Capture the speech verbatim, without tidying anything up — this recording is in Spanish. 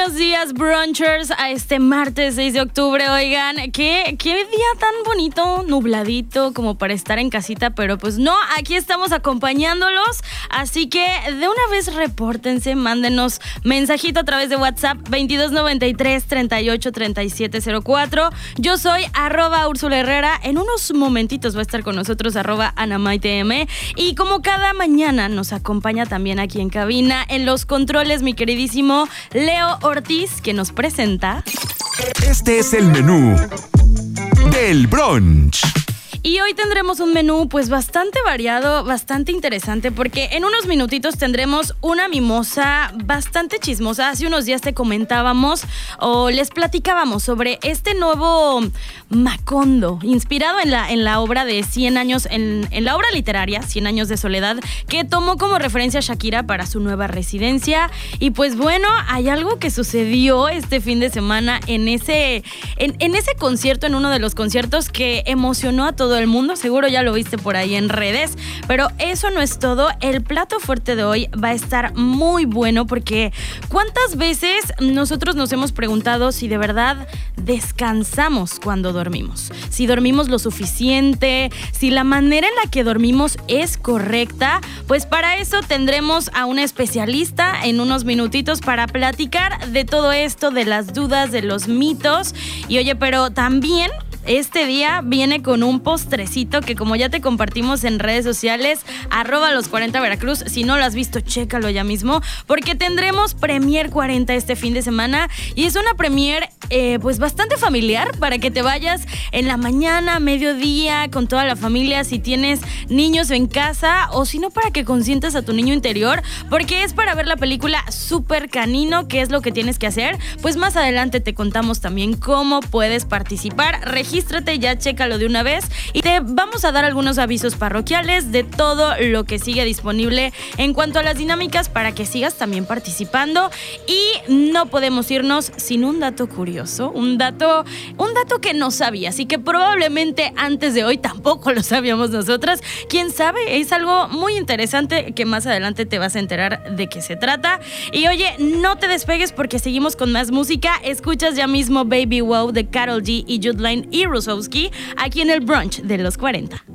buenos días, brunchers, a este martes seis de octubre. Oigan, qué, qué día tan bonito, nubladito, como para estar en casita, pero pues no, aquí estamos acompañándolos. Así que de una vez repórtense, mándenos mensajito a través de WhatsApp veintidós noventa y tres, treinta y ocho, treinta y siete cero cuatro. Yo soy arroba Úrsula Herrera. En unos momentitos va a estar con nosotros arroba AnamaiteM. Y como cada mañana nos acompaña también aquí en cabina, en los controles, mi queridísimo Leo Ortiz, que nos presenta. Este es el menú del brunch. Y hoy tendremos un menú pues bastante variado, bastante interesante, porque en unos minutitos tendremos una mimosa bastante chismosa. Hace unos días te comentábamos o les platicábamos sobre este nuevo Macondo, inspirado en la, en la obra de cien años, en, en la obra literaria cien años de soledad, que tomó como referencia a Shakira para su nueva residencia. Y pues bueno, hay algo que sucedió este fin de semana en ese, en, en ese concierto, en uno de los conciertos que emocionó a todo el mundo. Seguro ya lo viste por ahí en redes, pero eso no es todo. El plato fuerte de hoy va a estar muy bueno, porque ¿cuántas veces nosotros nos hemos preguntado si de verdad descansamos cuando dormimos? Si dormimos lo suficiente, si la manera en la que dormimos es correcta. Pues para eso tendremos a una especialista en unos minutitos para platicar de todo esto, de las dudas, de los mitos. Y oye, pero también este día viene con un postrecito que, como ya te compartimos en redes sociales, arroba los cuarenta Veracruz. Si no lo has visto, chécalo ya mismo, porque tendremos Premier cuarenta este fin de semana. Y es una premier eh, pues bastante familiar, para que te vayas en la mañana, mediodía, con toda la familia, si tienes niños en casa, o si no, para que consientas a tu niño interior, porque es para ver la película Super Canino. ¿Qué es lo que tienes que hacer? Pues más adelante te contamos también cómo puedes participar. Regístrate ya, chécalo de una vez, y te vamos a dar algunos avisos parroquiales de todo lo que sigue disponible en cuanto a las dinámicas, para que sigas también participando. Y no podemos irnos sin un dato curioso, un dato, un dato que no sabías y que probablemente antes de hoy tampoco lo sabíamos nosotras. ¿Quién sabe? Es algo muy interesante que más adelante te vas a enterar de qué se trata. Y oye, no te despegues, porque seguimos con más música. Escuchas ya mismo Baby Wow de Karol G y Jude Line y Rusowski aquí en el brunch de los cuarenta.